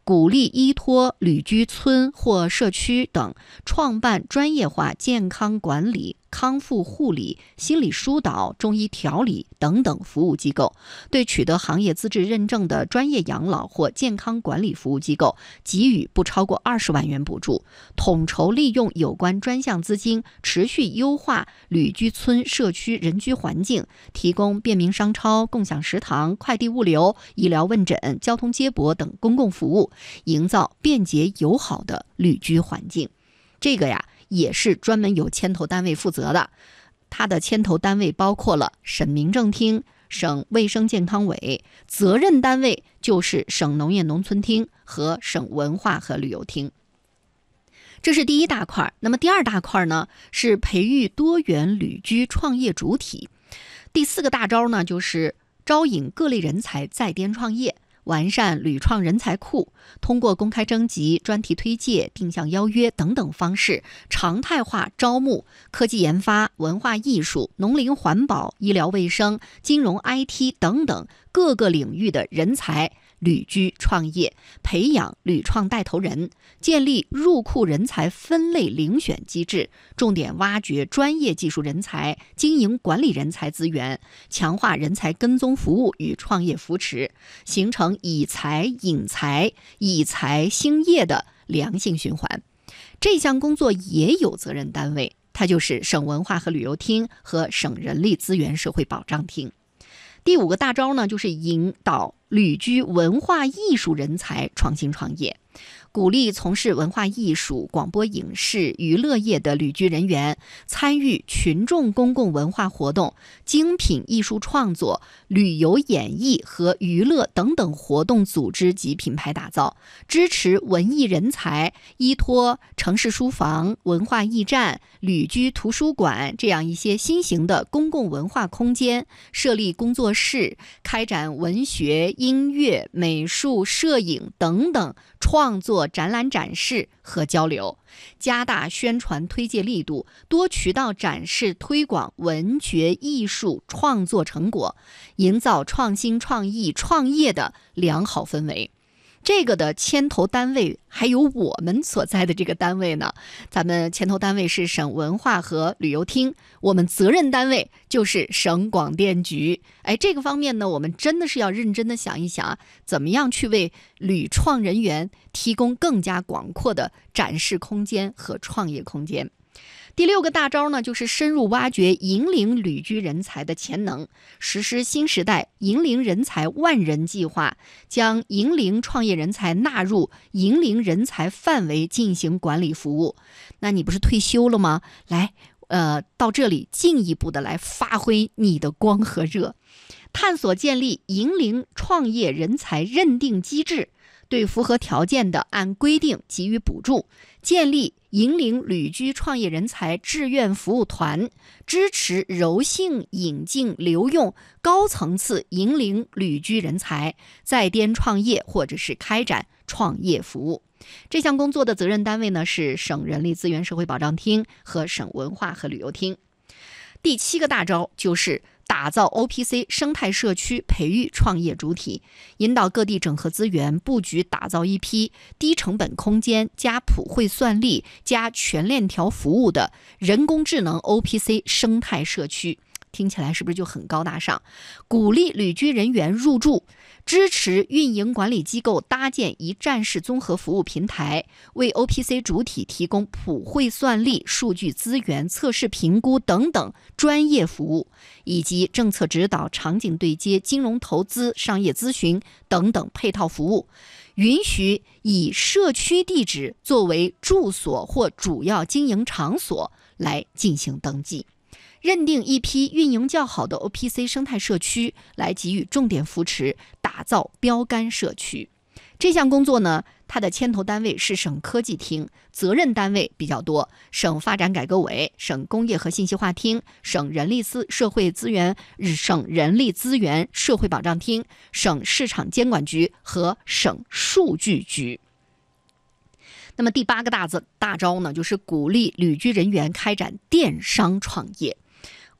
鼓励依托旅居村或社区等创办专业化健康管理、康复护理、心理疏导、中医调理等等服务机构，对取得行业资质认证的专业养老或健康管理服务机构给予不超过20万元补助，统筹利用有关专项资金，持续优化旅居村社区人居环境，提供便民商超、共享食堂、快递物流、医疗问诊、交通接驳等公共服务，营造便捷友好的旅居环境。这个也是专门由牵头单位负责的，它的牵头单位包括了省民政厅、省卫生健康委，责任单位就是省农业农村厅和省文化和旅游厅。这是第一大块。那么第二大块呢，是培育多元旅居创业主体。第4个大招呢，就是招引各类人才在滇创业，完善旅创人才库，通过公开征集、专题推介、定向邀约等等方式，常态化招募科技研发、文化艺术、农林环保、医疗卫生、金融 IT 等等各个领域的人才旅居创业，培养旅创带头人，建立入库人才分类遴选机制，重点挖掘专业技术人才、经营管理人才资源，强化人才跟踪服务与创业扶持，形成以才引才、以才兴业的良性循环。这项工作也有责任单位，它就是省文化和旅游厅和省人力资源社会保障厅。第5个大招呢，就是引导旅居文化艺术人才创新创业，鼓励从事文化艺术、广播影视、娱乐业的旅居人员参与群众公共文化活动、精品艺术创作、旅游演艺和娱乐等等活动组织及品牌打造，支持文艺人才依托城市书房、文化驿站、旅居图书馆这样一些新型的公共文化空间，设立工作室，开展文学、音乐、美术、摄影等等创作展览展示和交流，加大宣传推介力度，多渠道展示推广文学艺术创作成果，营造创新创意创业的良好氛围。这个的牵头单位还有我们所在的这个单位呢，咱们牵头单位是省文化和旅游厅，我们责任单位就是省广电局。这个方面呢，我们真的是要认真的想一想，怎么样去为旅创人员提供更加广阔的展示空间和创业空间。第6个大招呢，就是深入挖掘引领旅居人才的潜能，实施新时代引领人才万人计划，将引领创业人才纳入引领人才范围进行管理服务。那你不是退休了吗？来，到这里进一步的来发挥你的光和热，探索建立引领创业人才认定机制，对符合条件的按规定给予补助，建立引领旅居创业人才志愿服务团，支持柔性引进留用高层次引领旅居人才在滇创业或者是开展创业服务。这项工作的责任单位呢，是省人力资源社会保障厅和省文化和旅游厅。第7个大招就是打造 OPC 生态社区，培育创业主体，引导各地整合资源，布局打造一批低成本空间加普惠算力加全链条服务的人工智能 OPC 生态社区。听起来是不是就很高大上？鼓励旅居人员入驻，支持运营管理机构搭建一站式综合服务平台，为 OPC 主体提供普惠算力、数据资源、测试评估等等专业服务，以及政策指导、场景对接、金融投资、商业咨询等等配套服务。允许以社区地址作为住所或主要经营场所来进行登记，认定一批运营较好的 OPC 生态社区，来给予重点扶持，打造标杆社区。这项工作呢，它的牵头单位是省科技厅，责任单位比较多，省发展改革委、省工业和信息化厅、省人力社会资源社会保障厅、省市场监管局和省数据局。那么第8个大招呢，就是鼓励旅居人员开展电商创业，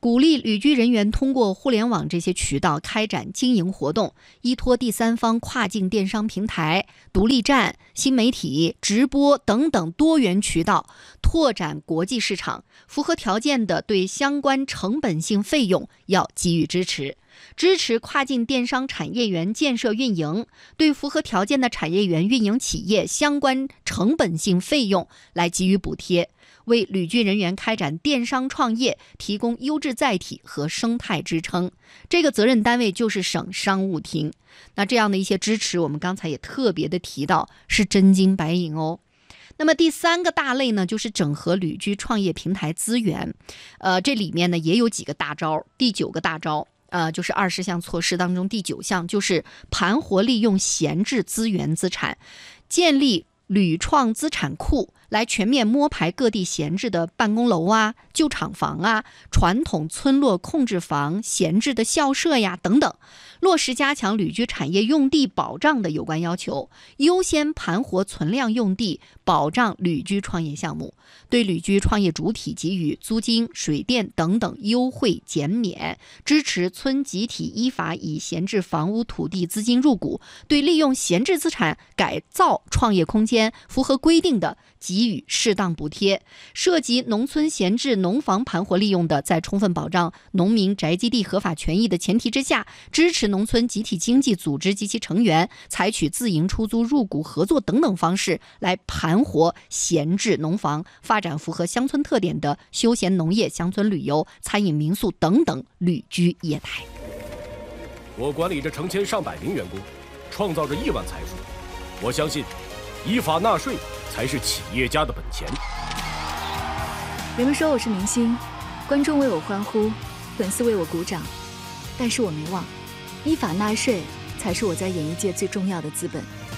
鼓励旅居人员通过互联网这些渠道开展经营活动，依托第三方跨境电商平台、独立站、新媒体、直播等等多元渠道拓展国际市场。符合条件的，对相关成本性费用要给予支持。支持跨境电商产业园建设运营，对符合条件的产业园运营企业相关成本性费用来给予补贴，为旅居人员开展电商创业提供优质载体和生态支撑。这个责任单位就是省商务厅。那这样的一些支持，我们刚才也特别的提到，是真金白银哦。那么第三个大类呢，就是整合旅居创业平台资源。这里面呢也有几个大招，第9个大招。就是20项措施当中第9项，就是盘活利用闲置资源资产，建立旅创资产库，来全面摸排各地闲置的办公楼啊、旧厂房啊、传统村落控制房、闲置的校舍呀等等，落实加强旅居产业用地保障的有关要求，优先盘活存量用地，保障旅居创业项目，对旅居创业主体给予租金、水电等等优惠减免，支持村集体依法以闲置房屋土地资金入股，对利用闲置资产改造创业空间符合规定的给予适当补贴。涉及农村闲置农房盘活利用的，在充分保障农民宅基地合法权益的前提之下，支持农村集体经济组织及其成员采取自营出租、入股、合作等等方式来盘活闲置农房，发展符合乡村特点的休闲农业、乡村旅游、餐饮民宿等等旅居业态。 我管理着成千上百名员工，创造着亿万财富。我相信依法纳税才是企业家的本钱。 人们说我是明星，观众为我欢呼，粉丝为我鼓掌，但是我没忘，依法纳税才是我在演艺界最重要的资本。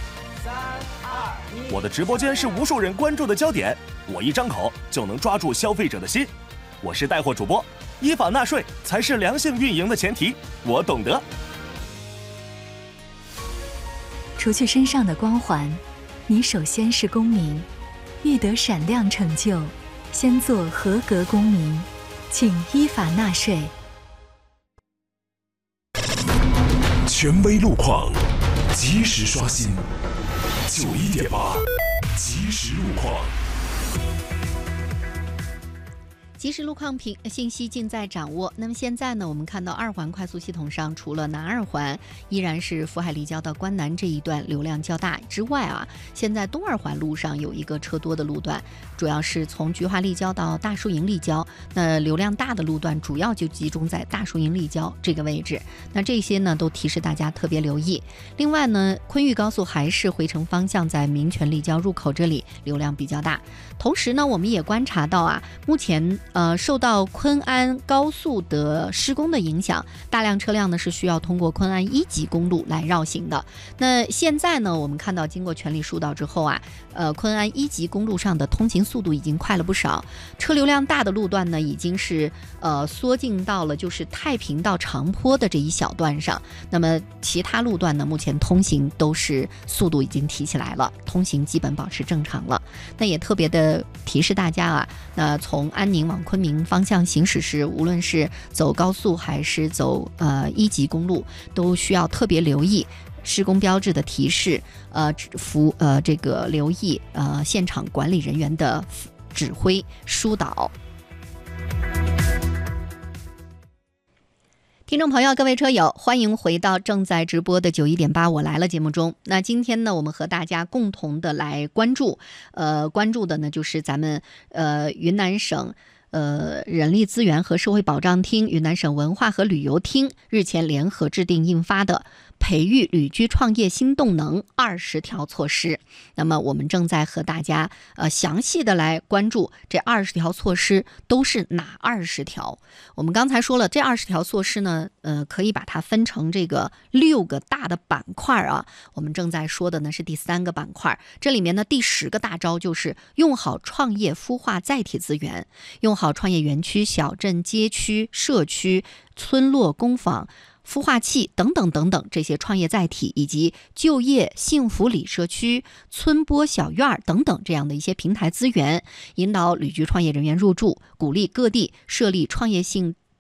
我的直播间是无数人关注的焦点，我一张口就能抓住消费者的心。我是带货主播，依法纳税才是良性运营的前提，我懂得。 除去身上的光环，你首先是公民，欲得闪亮成就，先做合格公民，请依法纳税。 权威路况，及时刷新。91.8，即时路况。 即时路况信息尽在掌握。那么现在呢，我们看到2环快速系统上，除了南2环依然是福海立交到关南这一段流量较大之外啊，现在东2环路上有一个车多的路段，主要是从菊花立交到大树营立交，那流量大的路段主要就集中在大树营立交这个位置。那这些呢都提示大家特别留意。另外呢，昆玉高速还是回程方向在民权立交入口这里流量比较大。同时呢，我们也观察到啊，目前受到昆安高速的施工的影响，大量车辆呢是需要通过昆安1级公路来绕行的。那现在呢，我们看到经过全力疏导之后啊，昆安1级公路上的通行速度已经快了不少，车流量大的路段呢已经是缩进到了就是太平到长坡的这一小段上。那么其他路段呢，目前通行都是速度已经提起来了，通行基本保持正常了。那也特别的提示大家啊，那从安宁往昆明方向行驶时，无论是走高速还是走1级公路，都需要特别留意施工标志的提示，这个留意现场管理人员的指挥疏导。听众朋友，各位车友，欢迎回到正在直播的91.8我来了节目中。那今天呢，我们和大家共同的来关注的呢就是咱们云南省人力资源和社会保障厅、云南省文化和旅游厅日前联合制定印发的培育旅居创业新动能20条措施。那么我们正在和大家详细的来关注这20条措施都是哪20条。我们刚才说了，这20条措施呢可以把它分成这个6个大的板块啊。我们正在说的呢是第3个板块，这里面呢第10个大招就是用好创业孵化载体资源，用好创业园区、小镇、街区、社区、村落、工坊、孵化器等等等等这些创业载体，以及就业幸福里社区、村播小院等等这样的一些平台资源，引导旅居创业人员入驻，鼓励各地设立创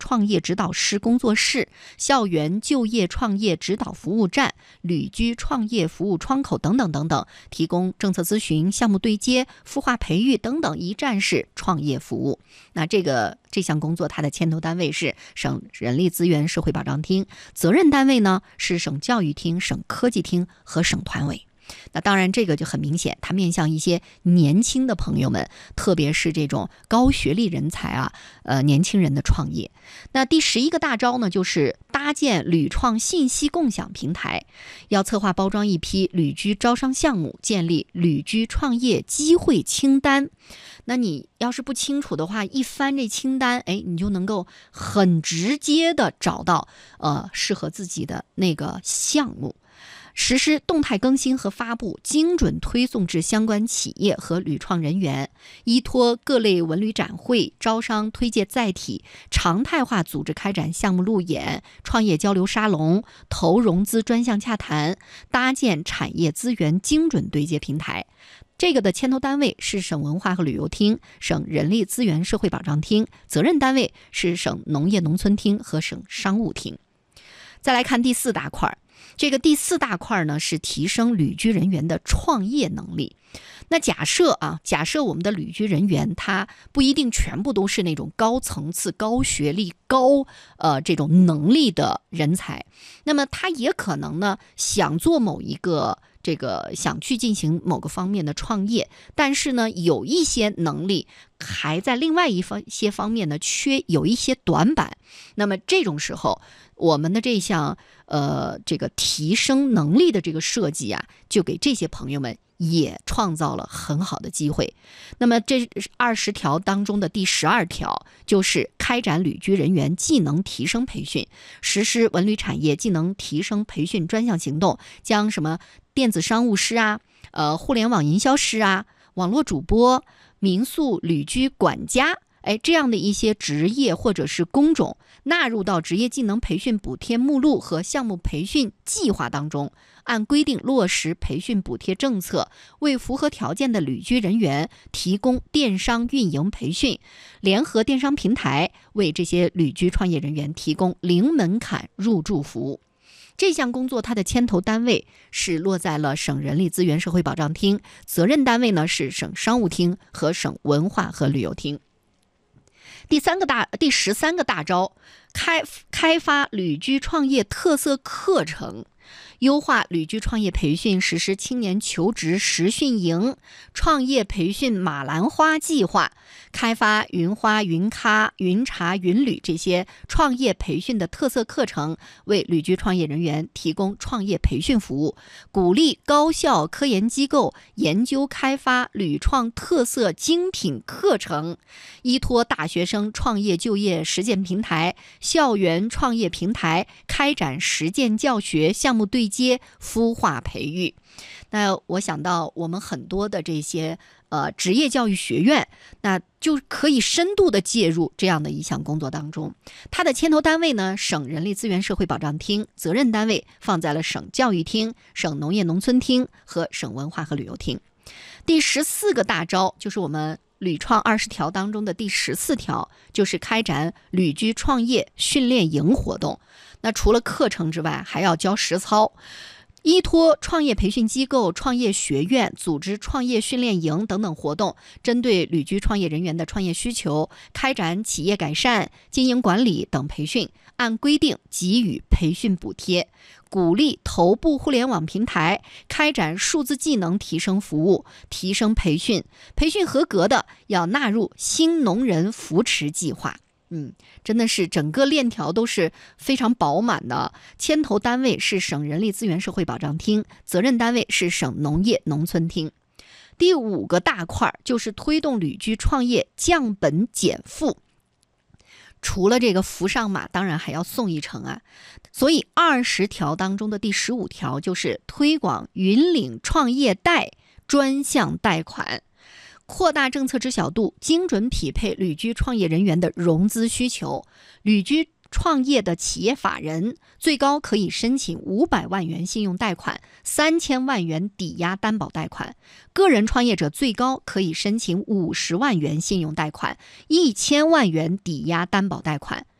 创业指导师工作室、校园就业创业指导服务站、旅居创业服务窗口等等等等，提供政策咨询、项目对接、孵化培育等等一站式创业服务。那这项工作它的牵头单位是省人力资源社会保障厅，责任单位呢是省教育厅、省科技厅和省团委。那当然这个就很明显，它面向一些年轻的朋友们，特别是这种高学历人才啊，年轻人的创业。那第11个大招呢，就是搭建旅创信息共享平台，要策划包装一批旅居招商项目，建立旅居创业机会清单。那你要是不清楚的话，一翻这清单，你就能够很直接的找到适合自己的那个项目。实施动态更新和发布，精准推送至相关企业和旅创人员，依托各类文旅展会、招商推介载体，常态化组织开展项目路演、创业交流沙龙、投融资专项洽谈，搭建产业资源精准对接平台。这个的牵头单位是省文化和旅游厅、省人力资源社会保障厅，责任单位是省农业农村厅和省商务厅。再来看第4大块，这个第4大块呢是提升旅居人员的创业能力。那假设我们的旅居人员他不一定全部都是那种高层次、高学历、高这种能力的人才，那么他也可能呢想做某一个想去进行某个方面的创业，但是呢有一些能力还在另外一些方面呢有一些短板。那么这种时候，我们的这项这个提升能力的这个设计啊，就给这些朋友们也创造了很好的机会。那么这20条当中的第12条就是开展旅居人员技能提升培训，实施文旅产业技能提升培训专项行动，将什么电子商务师啊、互联网营销师啊、网络主播、民宿旅居管家这样的一些职业或者是工种纳入到职业技能培训补贴目录和项目培训计划当中，按规定落实培训补贴政策，为符合条件的旅居人员提供电商运营培训，联合电商平台为这些旅居创业人员提供零门槛入驻服务。这项工作它的牵头单位是落在了省人力资源社会保障厅，责任单位呢是省商务厅和省文化和旅游厅。第13个大招，开发旅居创业特色课程，优化旅居创业培训，实施青年求职实训营、创业培训马兰花计划，开发云花、云咖、云茶、云旅这些创业培训的特色课程，为旅居创业人员提供创业培训服务，鼓励高校科研机构研究开发旅创特色精品课程，依托大学生创业就业实践平台、校园创业平台，开展实践教学、项目对接、孵化培育。那我想到我们很多的这些职业教育学院，那就可以深度的介入这样的一项工作当中。它的牵头单位呢，省人力资源社会保障厅，责任单位放在了省教育厅、省农业农村厅和省文化和旅游厅。第14个大招就是我们旅创20条当中的第14条，就是开展旅居创业训练营活动。那除了课程之外，还要教实操，依托创业培训机构、创业学院组织创业训练营等等活动，针对旅居创业人员的创业需求，开展企业改善、经营管理等培训，按规定给予培训补贴，鼓励头部互联网平台开展数字技能提升服务，提升培训，培训合格的要纳入新农人扶持计划。真的是整个链条都是非常饱满的。牵头单位是省人力资源社会保障厅，责任单位是省农业农村厅。第5个大块就是推动旅居创业降本减负。除了这个扶上马，当然还要送一程啊。所以20条当中的第15条就是推广云领创业贷专项贷款，扩大政策知晓度，精准匹配旅居创业人员的融资需求。旅居创业的企业法人最高可以申请500万元信用贷款、3000万元抵押担保贷款；个人创业者最高可以申请50万元信用贷款、1000万元抵押担保贷款。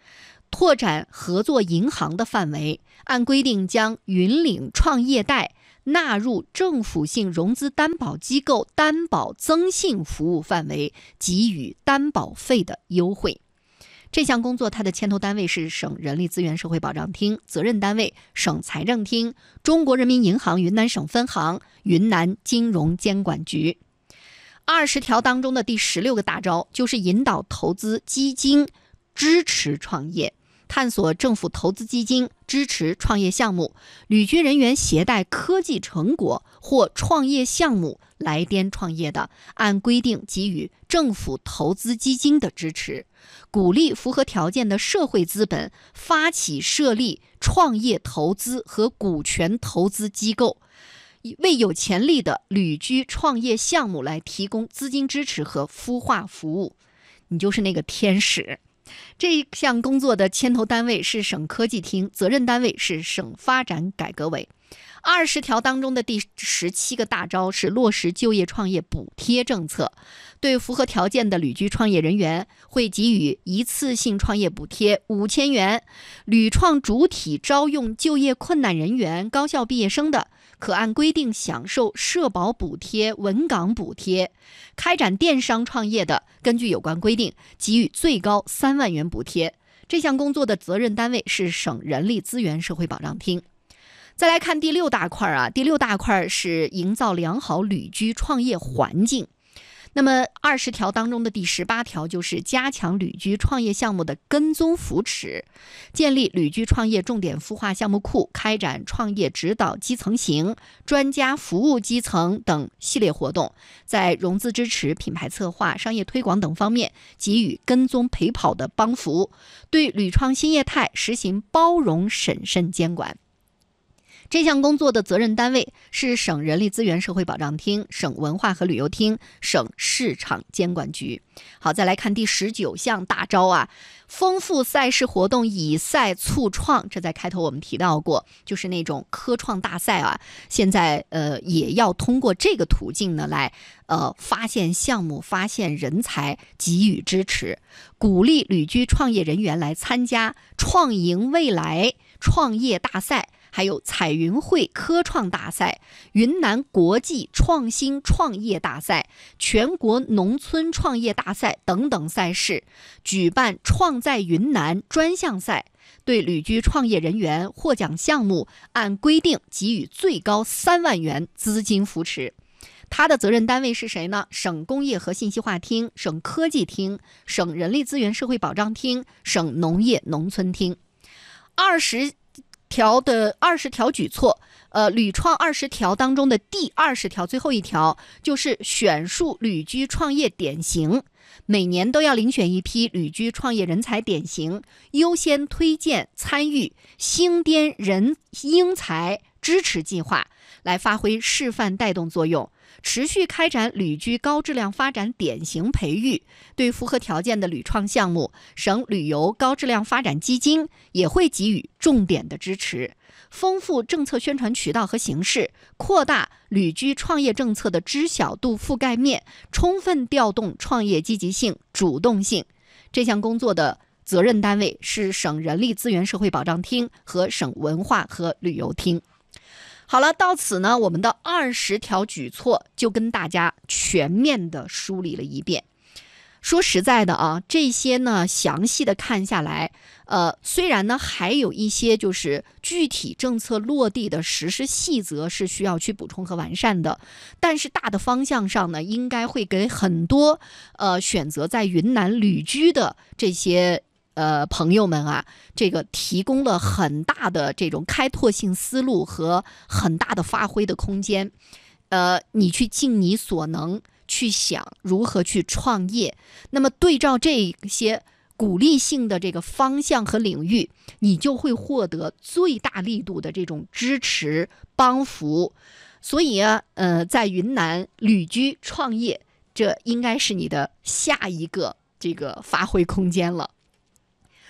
拓展合作银行的范围，按规定将云岭创业贷纳入政府性融资担保机构担保增信服务范围，给予担保费的优惠。这项工作它的牵头单位是省人力资源社会保障厅，责任单位省财政厅、中国人民银行云南省分行、云南金融监管局。20条当中的第16个大招就是引导投资基金支持创业，探索政府投资基金支持创业项目，旅居人员携带科技成果或创业项目来滇创业的，按规定给予政府投资基金的支持，鼓励符合条件的社会资本发起设立创业投资和股权投资机构，为有潜力的旅居创业项目来提供资金支持和孵化服务。你就是那个天使。这项工作的牵头单位是省科技厅，责任单位是省发展改革委。20条当中的第17个大招是落实就业创业补贴政策，对符合条件的旅居创业人员会给予一次性创业补贴5000元，旅创主体招用就业困难人员、高校毕业生的，可按规定享受社保补贴、稳岗补贴；开展电商创业的，根据有关规定给予最高3万元补贴。这项工作的责任单位是省人力资源社会保障厅。再来看第6大块啊，第6大块是营造良好旅居创业环境。那么20条当中的第18条就是加强旅居创业项目的跟踪扶持，建立旅居创业重点孵化项目库，开展创业指导基层型、专家服务基层等系列活动，在融资支持、品牌策划、商业推广等方面给予跟踪陪跑的帮扶，对旅创新业态实行包容审慎监管。这项工作的责任单位是省人力资源社会保障厅、省文化和旅游厅、省市场监管局。好，再来看第19项大招啊，丰富赛事活动，以赛促创。这在开头我们提到过，就是那种科创大赛啊，现在也要通过这个途径呢来发现项目、发现人才，给予支持，鼓励旅居创业人员来参加创赢未来创业大赛，还有彩云会科创大赛、云南国际创新创业大赛、全国农村创业大赛等等赛事，举办创在云南专项赛，对旅居创业人员获奖项目按规定给予最高3万元资金扶持。他的责任单位是谁呢？省工业和信息化厅、省科技厅、省人力资源社会保障厅、省农业农村厅。20条举措，旅创20条当中的第20条最后一条就是选树旅居创业典型，每年都要遴选一批旅居创业人才典型，优先推荐参与星滇人英才支持计划，来发挥示范带动作用，持续开展旅居高质量发展典型培育。对符合条件的旅创项目，省旅游高质量发展基金也会给予重点的支持，丰富政策宣传渠道和形式，扩大旅居创业政策的知晓度覆盖面，充分调动创业积极性、主动性。这项工作的责任单位是省人力资源社会保障厅和省文化和旅游厅。好了，到此呢，我们的20条举措就跟大家全面的梳理了一遍。说实在的啊，这些呢详细的看下来，虽然呢还有一些就是具体政策落地的实施细则是需要去补充和完善的，但是大的方向上呢，应该会给很多选择在云南旅居的这些朋友们啊，这个提供了很大的这种开拓性思路和很大的发挥的空间。你去尽你所能去想如何去创业，那么对照这些鼓励性的这个方向和领域，你就会获得最大力度的这种支持帮扶。所以啊，在云南旅居创业，这应该是你的下一个这个发挥空间了。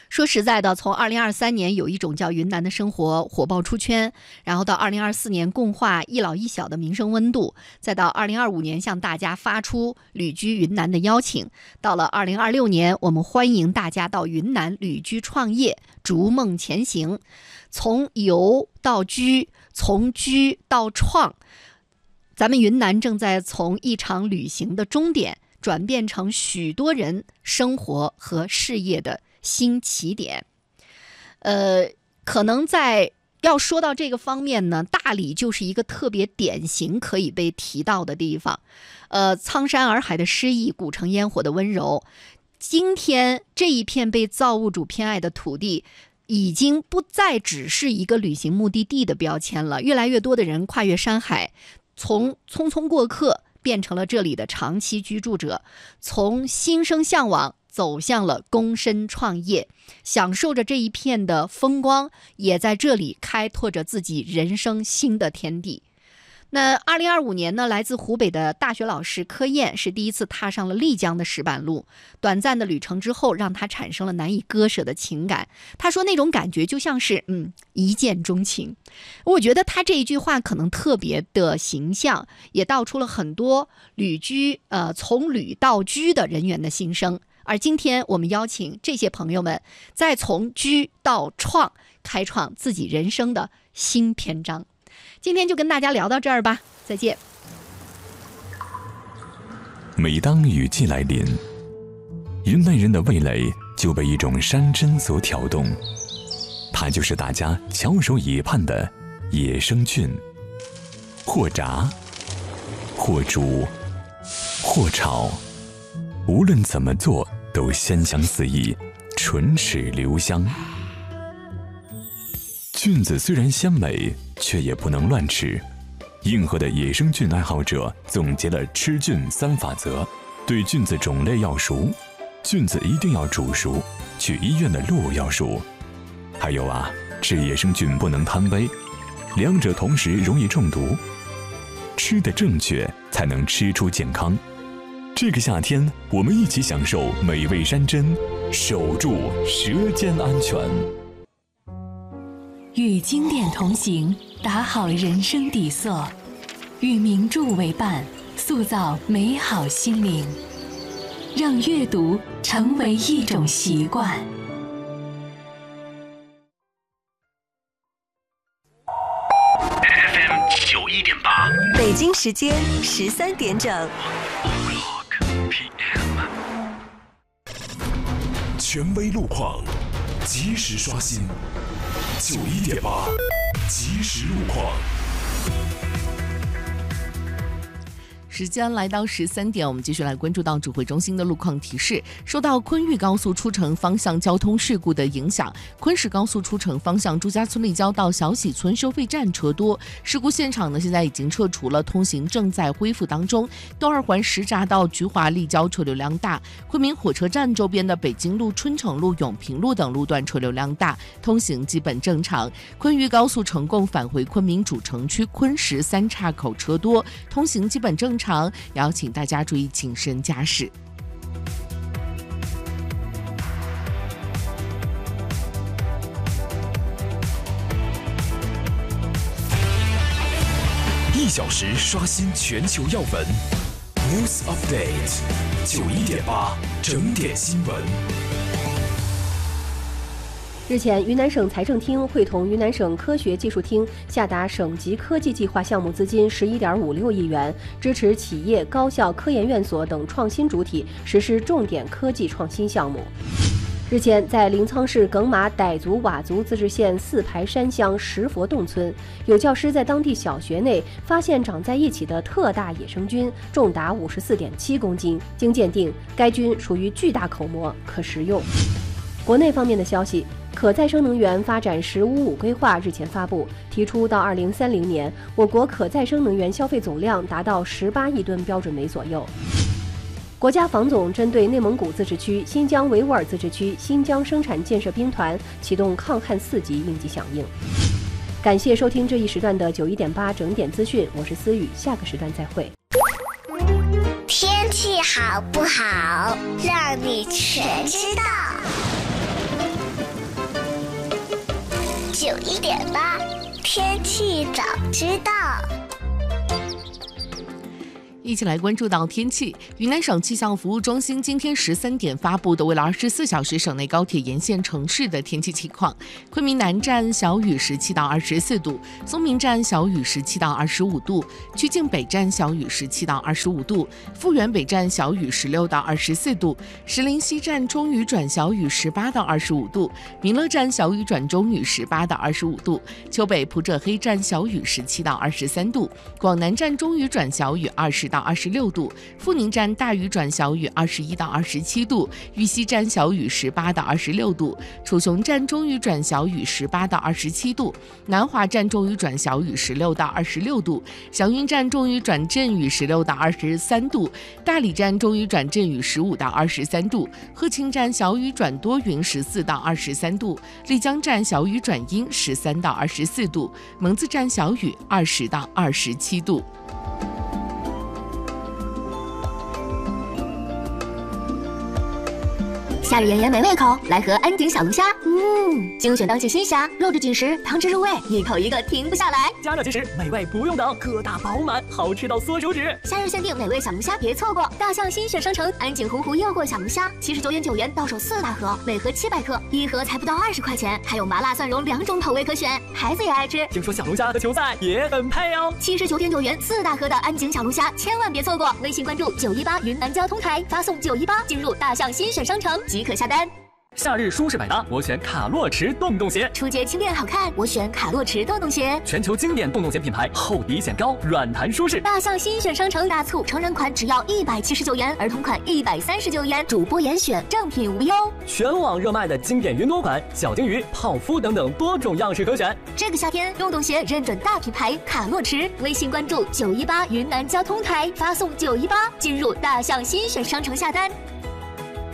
说实在的，从2023年有一种叫云南的生活火爆出圈，然后到2024年共话一老一小的民生温度，再到2025年向大家发出旅居云南的邀请，到了2026年，我们欢迎大家到云南旅居创业，逐梦前行，从游到居，从居到创。咱们云南正在从一场旅行的终点转变成许多人生活和事业的新起点。可能在要说到这个方面呢，大理就是一个特别典型可以被提到的地方。苍山洱海的诗意，古城烟火的温柔，今天这一片被造物主偏爱的土地，已经不再只是一个旅行目的地的标签了。越来越多的人跨越山海，从匆匆过客变成了这里的长期居住者，从心生向往走向了躬身创业，享受着这一片的风光，也在这里开拓着自己人生新的天地。那2025年呢，来自湖北的大学老师柯燕是第一次踏上了丽江的石板路，短暂的旅程之后，让他产生了难以割舍的情感。他说那种感觉就像是一见钟情。我觉得他这一句话可能特别的形象，也道出了很多旅居从旅到居的人员的心声。而今天我们邀请这些朋友们，再从居到创，开创自己人生的新篇章。今天就跟大家聊到这儿吧，再见。 每当雨季来临，云南人的味蕾就被一种山珍所挑动，它就是大家翘首以盼的野生菌。或炸，或煮，或炒，无论怎么做都鲜香四溢，唇齿留香。菌子虽然鲜美，却也不能乱吃。硬核的野生菌爱好者总结了吃菌3法则：对菌子种类要熟，菌子一定要煮熟，去医院的路要熟。还有吃野生菌不能贪杯，两者同时容易中毒。吃得正确，才能吃出健康。这个夏天，我们一起享受美味山珍，守住舌尖安全。 与经典同行，打好人生底色；与名著为伴，塑造美好心灵。让阅读成为一种习惯。 FM 91.8， 北京时间13点整。 权威路况，及时刷新。91.8，即时路况。 时间来到13点，我们继续来关注到指挥中心的路况提示。受到昆玉高速出城方向交通事故的影响，昆石高速出城方向朱家村立交到小喜村收费站车多。事故现场呢，现在已经撤除了，通行正在恢复当中。东二环石闸到菊华立交车流量大，昆明火车站周边的北京路、春城路、永平路等路段车流量大，通行基本正常。昆玉高速成贡返回昆明主城区昆石3岔口车多，通行基本正常。邀请大家注意谨慎驾驶。 1小时刷新全球要闻 ，News Update 91.8整点新闻。 日前，云南省财政厅会同云南省科学技术厅下达省级科技计划项目资金11.56亿元，支持企业、高校、科研院所等创新主体实施重点科技创新项目。日前，在临沧市耿马傣族佤族自治县四排山乡石佛洞村，有教师在当地小学内发现长在一起的特大野生菌，重达54.7公斤。经鉴定，该菌属于巨大口蘑，可食用。国内方面的消息，可再生能源发展“十五五”规划日前发布，提出到2030年，我国可再生能源消费总量达到18亿吨标准煤左右。国家防总针对内蒙古自治区、新疆维吾尔自治区、新疆生产建设兵团启动抗旱4级应急响应。感谢收听这一时段的91.8整点资讯，我是思雨，下个时段再会。 天气好不好，让你全知道。 91.8，天气早知道。 一起来关注到天气。云南省气象服务中心今天13点发布的为了24小时省内高铁沿线城市的天气情况：昆明南站小雨17到24度，松明站小雨17到25度，曲靖北站小雨17到25度，富源北站小雨16到24度，石林西站中雨转小雨18到25度，民乐站小雨转中雨18到25度，丘北普者黑站小雨17到23度，广南站中雨转小雨20到26度，富宁站大雨转小雨21到27度，玉溪站小雨18到26度，楚雄站中雨转小雨18到27度，南华站中雨转小雨16到26度，祥云站中雨转阵雨16到23度，大理站中雨转阵雨15到23度，鹤青站小雨转多云14到23度，丽江站小雨转阴13到24度，蒙自站小雨20到27度。 夏日炎炎美味口，来盒安井小龙虾。精选当季新虾，肉质紧实，汤汁入味，一口一个停不下来。 加热即食，美味不用等，个大饱满，好吃到缩手指。 夏日限定美味小龙虾，别错过！大象新选商城安井洪湖诱惑小龙虾，79.9元到手4大盒，每盒700克，一盒才不到20块钱，还有麻辣蒜蓉2种口味可选，孩子也爱吃。 听说小龙虾和球赛也很配哦。 79.9元4大盒的安井小龙虾，千万别错过！微信关注918云南交通台，发送918进入大象新选商城即可下单。 夏日舒适百搭，我选卡洛驰洞洞鞋。 出街轻便好看，我选卡洛驰洞洞鞋。 全球经典洞洞鞋品牌，厚底显高，软弹舒适。 大象新选商城大促，成人款只要179元，儿童款139元，主播严选，正品无忧。 全网热卖的经典云朵款、小金鱼、泡芙等等多种样式可选。 这个夏天，洞洞鞋认准大品牌卡洛驰，微信关注918云南交通台，发送918进入大象新选商城下单。